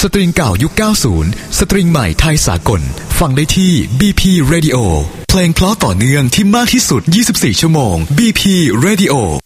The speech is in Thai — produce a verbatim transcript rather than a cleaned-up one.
ตริงเก่ายุคเก้าสิบสตริงใหม่ไทยสากลฟังได้ที่ บี พี Radio เพลงเพราะต่อเนื่องที่มากที่สุดยี่สิบสี่ชั่วโมง บี พี Radio